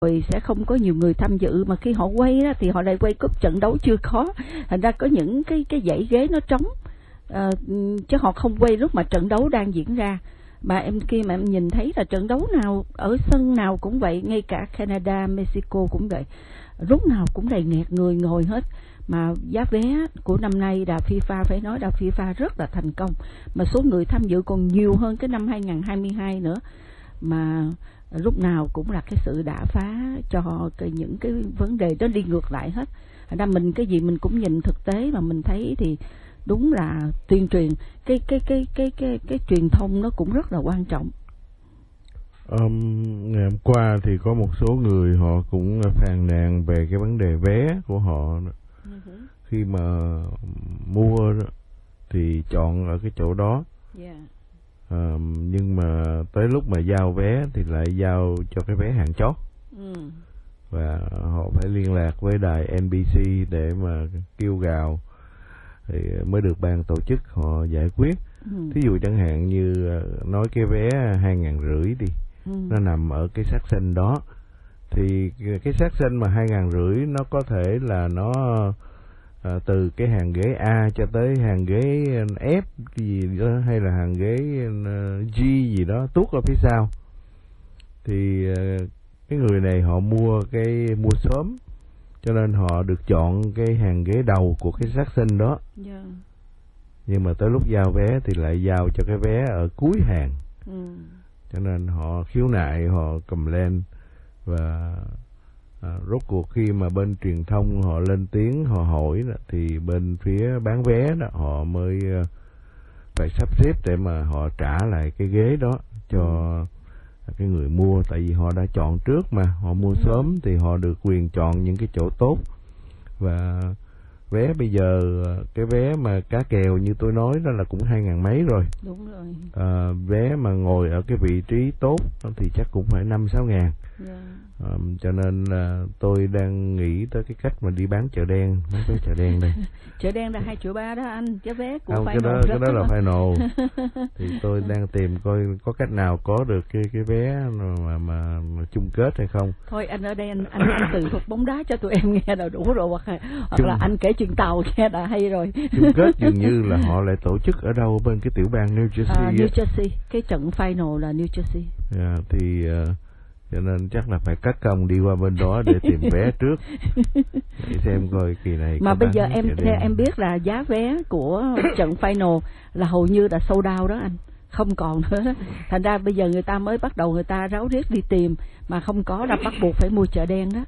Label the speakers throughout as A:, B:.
A: rồi sẽ không có nhiều người tham dự, mà khi họ quay đó thì họ lại quay cúp trận đấu chưa có, thành ra có những cái dãy ghế nó trống, chứ họ không quay lúc mà trận đấu đang diễn ra. Mà khi mà em nhìn thấy là trận đấu nào ở sân nào cũng vậy, ngay cả Canada, Mexico cũng vậy, lúc nào cũng đầy nghẹt người ngồi hết. Mà giá vé của năm nay Đà FIFA, phải nói Đà FIFA rất là thành công, mà số người tham dự còn nhiều hơn cái năm 2022 nữa, mà lúc nào cũng là cái sự đả phá cho những cái vấn đề đó đi ngược lại hết. Thành ra mình cái gì mình cũng nhìn thực tế, mà mình thấy thì đúng là tuyên truyền cái truyền thông nó cũng rất là quan trọng.
B: Ngày hôm qua thì có một số người họ cũng phàn nàn về cái vấn đề vé của họ. Khi mà mua thì chọn ở cái chỗ đó, nhưng mà tới lúc mà giao vé thì lại giao cho cái vé hàng chót, và họ phải liên lạc với đài NBC để mà kêu gào thì mới được ban tổ chức họ giải quyết. Thí dụ chẳng hạn như nói cái vé 2.500 đi, nó nằm ở cái section đó, thì cái section mà 2.500 nó có thể là nó từ cái hàng ghế A cho tới hàng ghế F gì đó, hay là hàng ghế G gì đó tuốt ở phía sau. Thì cái người này họ mua sớm, cho nên họ được chọn cái hàng ghế đầu của cái section đó. Nhưng mà tới lúc giao vé thì lại giao cho cái vé ở cuối hàng. Cho nên họ khiếu nại, họ complain, và rốt cuộc khi mà bên truyền thông họ lên tiếng họ hỏi đó, thì bên phía bán vé đó họ mới phải sắp xếp để mà họ trả lại cái ghế đó cho cái người mua. Tại vì họ đã chọn trước mà, họ mua sớm thì họ được quyền chọn những cái chỗ tốt. Và vé bây giờ, cái vé mà cá kèo như tôi nói đó là cũng 2.000 mấy rồi.
A: Đúng rồi.
B: Vé mà ngồi ở cái vị trí tốt thì chắc cũng phải 5-6 ngàn. Cho nên là tôi đang nghĩ tới cái cách mà đi bán chợ đen, mấy cái chợ đen đây.
A: Chợ đen là 2,3 triệu đó anh, chứ vé của
B: không,
A: final
B: cái đó là final. Thì tôi đang tìm coi có cách nào có được cái vé mà chung kết hay không.
A: Thôi anh ở đây anh từ thuật bóng đá cho tụi em nghe là đủ rồi, hoặc là anh kể chuyện tàu nghe đã hay rồi.
B: Chung kết dường như là họ lại tổ chức ở đâu bên cái tiểu bang New Jersey.
A: New Jersey, cái trận final là New Jersey.
B: Thì cho nên chắc là phải cắt công đi qua bên đó để tìm vé trước, để xem coi kỳ này.
A: Mà bây giờ em biết là giá vé của trận final là hầu như là sold out đó anh, không còn nữa. Thành ra bây giờ người ta mới bắt đầu người ta ráo riết đi tìm, mà không có là bắt buộc phải mua chợ đen đó.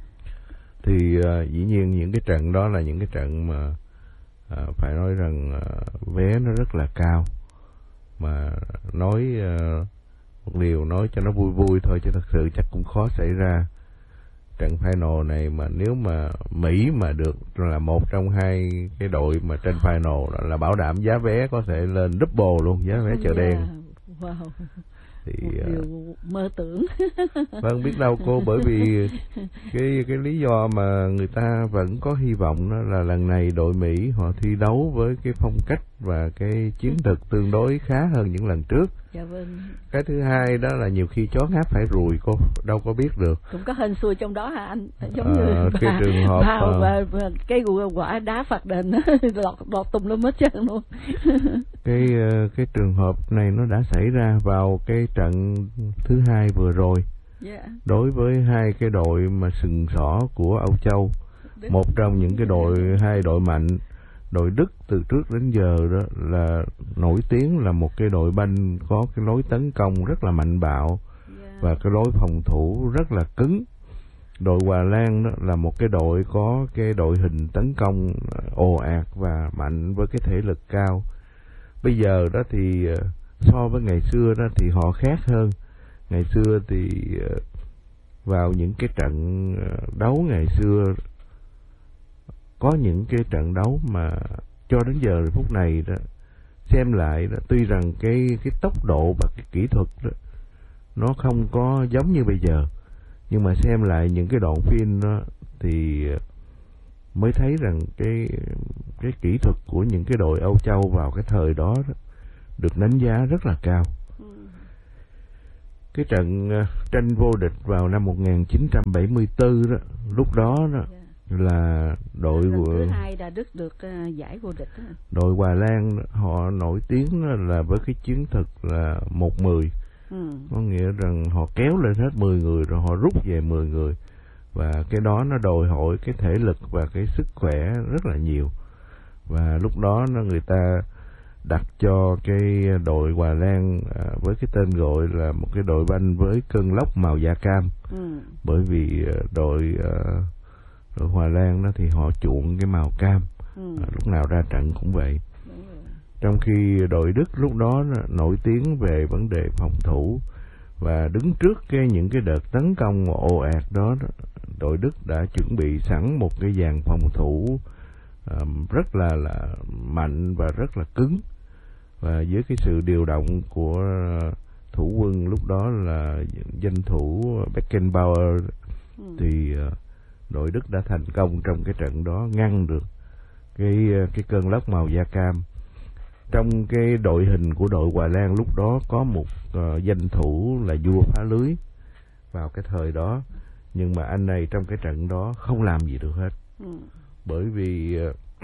B: Thì dĩ nhiên những cái trận đó là những cái trận mà phải nói rằng vé nó rất là cao. Mà nói một điều nói cho nó vui vui thôi, chứ thật sự chắc cũng khó xảy ra. Trận final này mà nếu mà Mỹ mà được là một trong hai cái đội mà trên final là bảo đảm giá vé có thể lên double luôn, giá vé chợ đen.
A: Wow.
B: Thì
A: điều mơ tưởng.
B: Vâng, biết đâu cô, bởi vì cái lý do mà người ta vẫn có hy vọng đó là lần này đội Mỹ họ thi đấu với cái phong cách và cái chiến thuật tương đối khá hơn những lần trước.
A: Dạ vâng.
B: Cái thứ hai đó là nhiều khi chó ngáp phải ruồi, cô đâu có biết được.
A: Cũng có hên xui trong đó hả anh? Giống như
B: cái trường hợp
A: và cái quả đá phạt đền lọt tung lên hết trơn luôn.
B: Cái trường hợp này nó đã xảy ra vào cái trận thứ hai vừa rồi. Đối với hai cái đội mà sừng sỏ của Âu Châu, một trong những cái hai đội mạnh. Đội Đức từ trước đến giờ đó là nổi tiếng là một cái đội banh có cái lối tấn công rất là mạnh bạo, và cái lối phòng thủ rất là cứng. Đội Hà Lan đó là một cái đội có cái đội hình tấn công ồ ạt và mạnh với cái thể lực cao. Bây giờ đó thì so với ngày xưa đó thì họ khác hơn. Ngày xưa thì vào những cái trận đấu ngày xưa, có những cái trận đấu mà cho đến giờ phút này đó xem lại đó, tuy rằng cái tốc độ và cái kỹ thuật đó nó không có giống như bây giờ, nhưng mà xem lại những cái đoạn phim đó thì mới thấy rằng cái kỹ thuật của những cái đội Âu Châu vào cái thời đó, được đánh giá rất là cao. cái trận tranh vô địch vào năm 1974 đó, lúc đó đó là đội
A: thứ hai đã Đức được giải vô địch đó.
B: Đội Hòa Lan họ nổi tiếng là với cái chiến thuật là 1-10. Có nghĩa rằng họ kéo lên hết 10 người rồi họ rút về 10 người, và cái đó nó đòi hỏi cái thể lực và cái sức khỏe rất là nhiều. Và lúc đó người ta đặt cho cái đội Hòa Lan với cái tên gọi là một cái đội banh với cơn lốc màu da cam. Bởi vì đội Hòa Lan đó thì họ chuộng cái màu cam, lúc nào ra trận cũng vậy. Trong khi đội Đức lúc đó nổi tiếng về vấn đề phòng thủ, và đứng trước những cái đợt tấn công ồ ạt đó, đội Đức đã chuẩn bị sẵn một cái dàn phòng thủ rất là mạnh và rất là cứng. Và với cái sự điều động của thủ quân lúc đó là danh thủ Beckenbauer, thì đội Đức đã thành công trong cái trận đó, ngăn được cái cơn lốc màu da cam. Trong cái đội hình của đội Hòa Lan lúc đó có một danh thủ là vua phá lưới vào cái thời đó, nhưng mà anh này trong cái trận đó không làm gì được hết. Bởi vì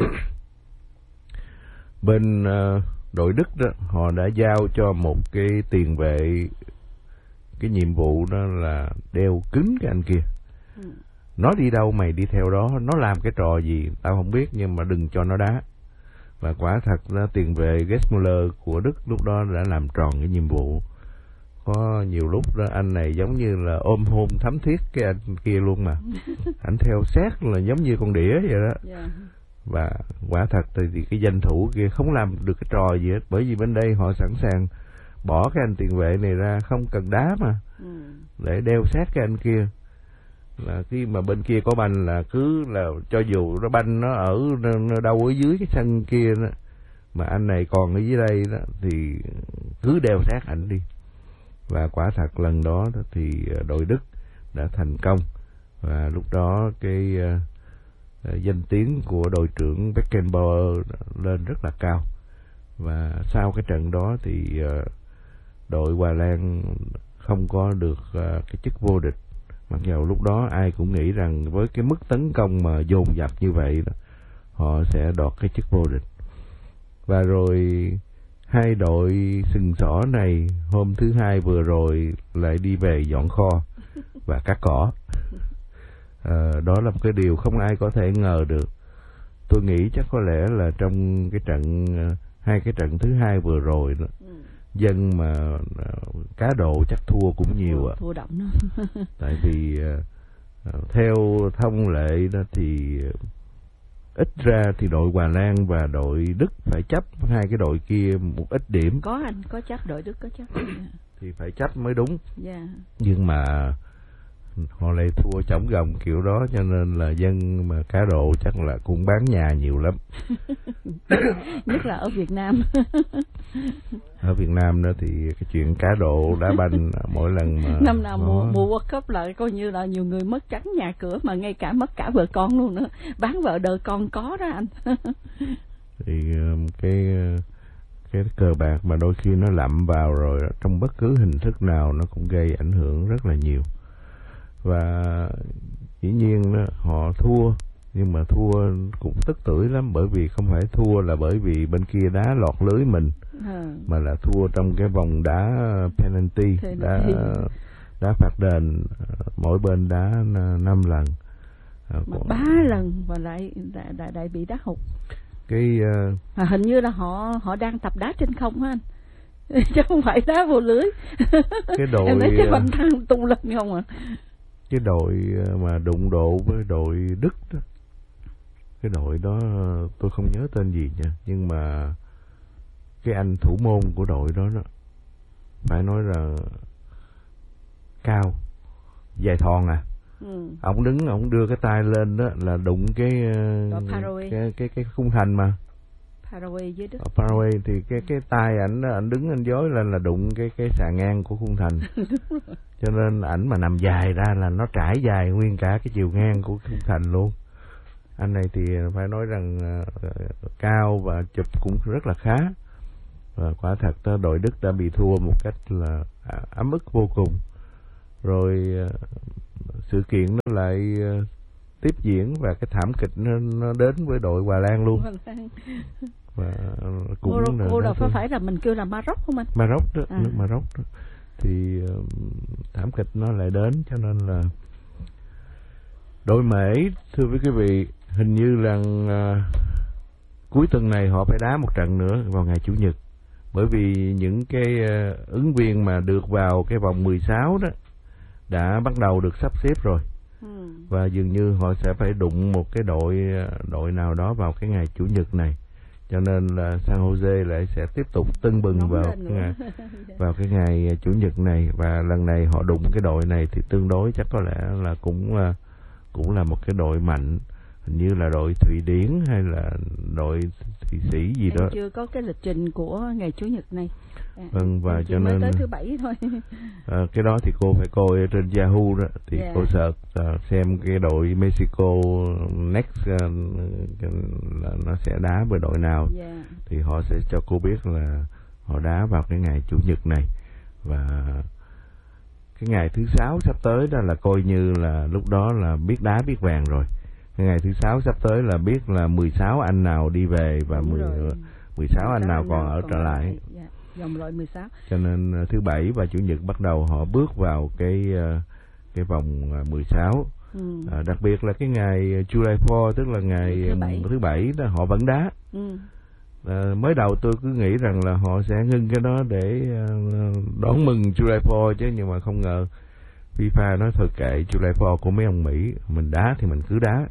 B: bên đội Đức đó, họ đã giao cho một cái tiền vệ cái nhiệm vụ đó là đeo cứng cái anh kia. Nó đi đâu mày đi theo đó, nó làm cái trò gì tao không biết, nhưng mà đừng cho nó đá. Và quả thật là tiền vệ Gesmuller của Đức lúc đó đã làm tròn cái nhiệm vụ. Có nhiều lúc đó anh này giống như là ôm hôn thắm thiết cái anh kia luôn mà. Anh theo sát là giống như con đĩa vậy đó. Và quả thật thì cái danh thủ kia không làm được cái trò gì hết, bởi vì bên đây họ sẵn sàng bỏ cái anh tiền vệ này ra, không cần đá mà, để đeo sát cái anh kia. Là khi mà bên kia có banh là cứ là cho dù nó banh nó ở đâu ở dưới cái sân kia đó, mà anh này còn ở dưới đây đó thì cứ đeo sát ảnh đi. Và quả thật lần đó thì đội Đức đã thành công, và lúc đó cái danh tiếng của đội trưởng Beckenbauer lên rất là cao. Và sau cái trận đó thì đội Hòa Lan không có được cái chức vô địch, mặc dù lúc đó ai cũng nghĩ rằng với cái mức tấn công mà dồn dập như vậy đó, họ sẽ đoạt cái chức vô địch. Và rồi hai đội sừng sỏ này hôm thứ hai vừa rồi lại đi về dọn kho và cắt cỏ. Đó là một cái điều không ai có thể ngờ được. Tôi nghĩ chắc có lẽ là trong cái trận hai cái trận thứ hai vừa rồi đó, dân mà cá độ chắc thua cũng nhiều ạ.
A: Thua đậm đó.
B: Tại vì theo thông lệ đó thì ít ra thì đội Hòa Lan và đội Đức phải chấp hai cái đội kia một ít điểm.
A: Có anh, có chấp, đội Đức có chấp.
B: Thì phải chấp mới đúng. Nhưng mà họ lại thua chổng gồng kiểu đó, cho nên là dân mà cá độ chắc là cũng bán nhà nhiều lắm.
A: Nhất là ở Việt Nam.
B: Ở Việt Nam đó thì cái chuyện cá độ đá banh mỗi lần mà
A: năm nào mùa World Cup là coi như là nhiều người mất trắng nhà cửa, mà ngay cả mất cả vợ con luôn nữa, bán vợ đời con có đó anh.
B: Thì cái cờ bạc mà đôi khi nó lậm vào rồi trong bất cứ hình thức nào nó cũng gây ảnh hưởng rất là nhiều. Và dĩ nhiên đó, họ thua, nhưng mà thua cũng tức tưởi lắm, bởi vì không phải thua là bởi vì bên kia đá lọt lưới mình, mà là thua trong cái vòng đá penalty, đá phạt đền, mỗi bên đá 5 lần.
A: 3 lần và lại bị đá hụt.
B: Cái
A: hình như là họ đang tập đá trên không hả anh? Chứ không phải đá vô lưới.
B: Cái đội
A: em thấy cái banh thang tung lên không à?
B: Cái đội mà đụng độ với đội Đức đó, cái đội đó tôi không nhớ tên gì nha, nhưng mà cái anh thủ môn của đội đó phải nói là cao, dài thon à. Ông đứng, ông đưa cái tay lên đó là đụng cái khung thành mà.
A: Paraguay với Đức.
B: Ở Paraguay thì cái tay ảnh đứng anh dối lên là đụng cái xà ngang của khung thành. Cho nên ảnh mà nằm dài ra là nó trải dài nguyên cả cái chiều ngang của khung thành luôn. Anh này thì phải nói rằng cao và chụp cũng rất là khá. Và quả thật đó, đội Đức đã bị thua một cách là ấm ức vô cùng. Rồi sự kiện nó lại tiếp diễn và cái thảm kịch nó đến với đội Hòa Lan luôn. Và cũng
A: Morocco đâu phải là mình kêu là Maroc không anh?
B: Maroc đó, nước Maroc đó. Thì thảm kịch nó lại đến, cho nên là đội Mễ, thưa với quý vị, hình như là cuối tuần này họ phải đá một trận nữa vào ngày Chủ nhật. Bởi vì những cái ứng viên mà được vào cái vòng 16 đó đã bắt đầu được sắp xếp rồi. Và dường như họ sẽ phải đụng một cái đội nào đó vào cái ngày Chủ nhật này. Cho nên là San Jose lại sẽ tiếp tục tưng bừng vào cái ngày Chủ nhật này. Và lần này họ đụng cái đội này thì tương đối chắc có lẽ là cũng là một cái đội mạnh. Hình như là đội Thụy Điển hay là đội Thụy Sĩ gì đó.
A: Chưa có cái lịch trình của ngày Chủ nhật này.
B: Vâng, và cho nên
A: tới thứ Bảy thôi.
B: Cái đó thì cô phải coi ở trên Yahoo đó, thì cô search xem cái đội Mexico next là nó sẽ đá với đội nào, thì họ sẽ cho cô biết là họ đá vào cái ngày Chủ nhật này. Và cái ngày thứ Sáu sắp tới đó là coi như là lúc đó là biết đá biết vàng rồi. Cái ngày thứ Sáu sắp tới là biết là 16 anh nào đi về và 16 anh nào còn ở trở lại.
A: Vòng loại 16.
B: Cho nên thứ Bảy và Chủ nhật bắt đầu họ bước vào cái vòng 16. Đặc biệt là cái ngày July 4, tức là ngày thứ Bảy đó, họ vẫn đá. Mới đầu tôi cứ nghĩ rằng là họ sẽ ngưng cái đó để đón mừng July 4 chứ, nhưng mà không ngờ FIFA nói thôi kệ July 4 của mấy ông Mỹ, mình đá thì mình cứ đá.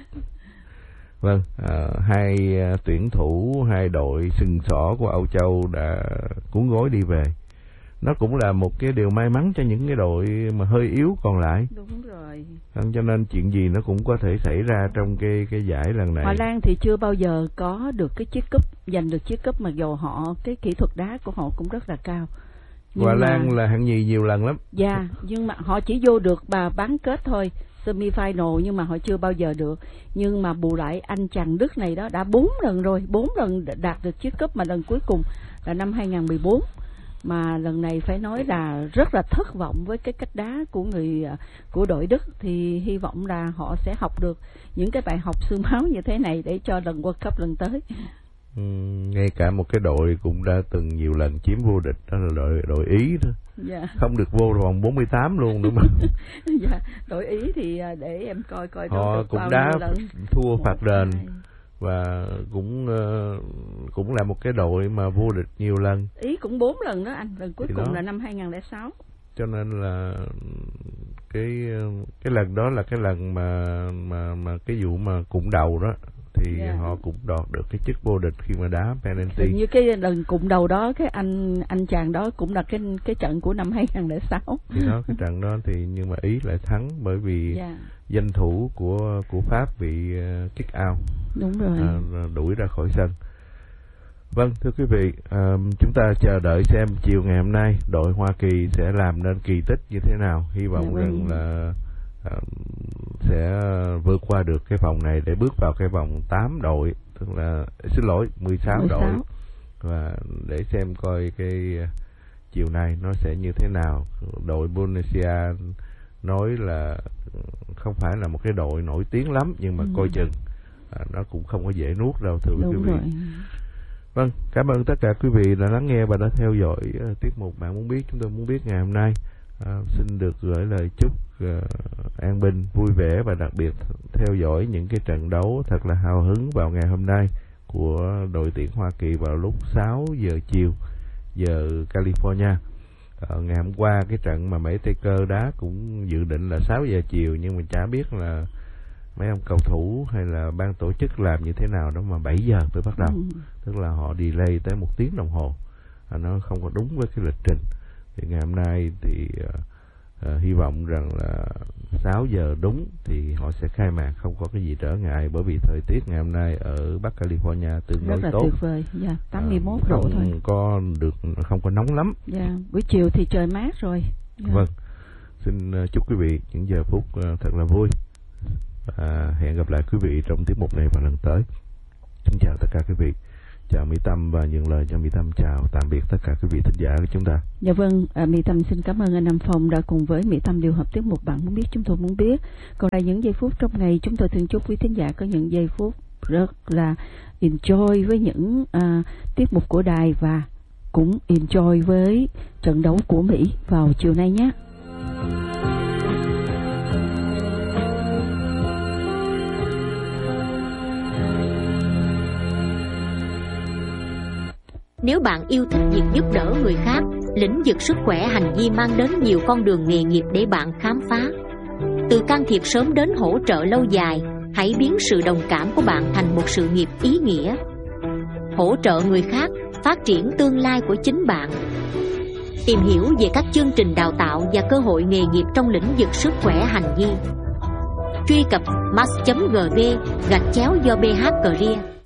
B: Vâng, hai tuyển thủ, hai đội sừng sỏ của Âu Châu đã cuốn gối đi về. Nó cũng là một cái điều may mắn cho những cái đội mà hơi yếu còn lại.
A: Đúng rồi.
B: Cho nên chuyện gì nó cũng có thể xảy ra trong cái giải lần này.
A: Hòa Lan thì chưa bao giờ có được cái chiếc cúp, giành được chiếc cúp, mặc dù họ cái kỹ thuật đá của họ cũng rất là cao.
B: Hòa Lan là hạng nhì nhiều lần lắm.
A: Dạ, nhưng mà họ chỉ vô được bán kết thôi, semi-final, nhưng mà họ chưa bao giờ được. Nhưng mà bù lại anh chàng Đức này đó đã 4 lần rồi, 4 lần đạt được chiếc cúp, mà lần cuối cùng là năm 2014. Mà lần này phải nói là rất là thất vọng với cái cách đá của đội Đức, thì hy vọng là họ sẽ học được những cái bài học xương máu như thế này để cho lần World Cup lần tới.
B: Ngay cả một cái đội cũng đã từng nhiều lần chiếm vô địch, đó là đội Ý đó. Không được vô vòng 48 luôn nữa mà.
A: Đội Ý thì để em coi
B: họ cũng đá thua phạt đền. Và cũng là một cái đội mà vô địch nhiều lần.
A: Ý cũng 4 lần đó anh, lần cuối thì cùng là năm 2006.
B: Cho nên là cái lần đó là cái lần mà cái vụ mà cụm đầu đó thì họ cũng đoạt được cái chức vô địch khi mà đá penalty.
A: Như cái lần cụm đầu đó, cái anh chàng đó cũng là cái trận của năm 2006.
B: Thì đó, cái trận đó thì nhưng mà Ý lại thắng bởi vì danh thủ của Pháp bị kick out.
A: Đúng rồi.
B: Đuổi ra khỏi sân. Vâng, thưa quý vị, chúng ta chờ đợi xem chiều ngày hôm nay đội Hoa Kỳ sẽ làm nên kỳ tích như thế nào. Hy vọng rằng là sẽ vượt qua được cái vòng này để bước vào cái vòng 8 đội, tức là 16 đội, và để xem coi cái chiều nay nó sẽ như thế nào. Đội Indonesia nói là không phải là một cái đội nổi tiếng lắm, nhưng mà coi chừng nó cũng không có dễ nuốt đâu, thưa quý vị. Vâng, cảm ơn tất cả quý vị đã lắng nghe và đã theo dõi tiết mục Bạn Muốn Biết. Chúng tôi muốn biết ngày hôm nay. Xin được gửi lời chúc an bình, vui vẻ và đặc biệt theo dõi những cái trận đấu thật là hào hứng vào ngày hôm nay của đội tuyển Hoa Kỳ vào lúc 6 giờ chiều giờ California. Ngày hôm qua cái trận mà Mỹ Tây Cơ đá cũng dự định là 6 giờ chiều, nhưng mình chả biết là mấy ông cầu thủ hay là ban tổ chức làm như thế nào đó mà 7 giờ mới bắt đầu. Tức là họ delay tới 1 tiếng đồng hồ. Nó không có đúng với cái lịch trình. Thì ngày hôm nay thì hy vọng rằng là 6 giờ đúng thì họ sẽ khai mạc, không có cái gì trở ngại, bởi vì thời tiết ngày hôm nay ở Bắc California tương đối tốt.
A: Rất là tuyệt vời, 81 độ thôi.
B: Không có nóng lắm.
A: Buổi chiều thì trời mát rồi.
B: Vâng, xin chúc quý vị những giờ phút thật là vui. Hẹn gặp lại quý vị trong tiết mục này vào lần tới. Xin chào tất cả quý vị. Chào Mỹ Tâm và nhường lời cho Mỹ Tâm chào tạm biệt tất cả quý vị thính giả của chúng ta.
A: Dạ vâng, Mỹ Tâm xin cảm ơn anh Nam Phong đã cùng với Mỹ Tâm điều hợp tiết mục Bạn Muốn Biết Chúng Tôi Muốn Biết. Còn lại những giây phút trong ngày, chúng tôi thường chúc quý thính giả có những giây phút rất là enjoy với những tiết mục của đài và cũng enjoy với trận đấu của Mỹ vào chiều nay nhé.
C: Nếu bạn yêu thích việc giúp đỡ người khác, lĩnh vực sức khỏe hành vi mang đến nhiều con đường nghề nghiệp để bạn khám phá. Từ can thiệp sớm đến hỗ trợ lâu dài, hãy biến sự đồng cảm của bạn thành một sự nghiệp ý nghĩa. Hỗ trợ người khác, phát triển tương lai của chính bạn. Tìm hiểu về các chương trình đào tạo và cơ hội nghề nghiệp trong lĩnh vực sức khỏe hành vi. Truy cập mass.gv/do BH Career.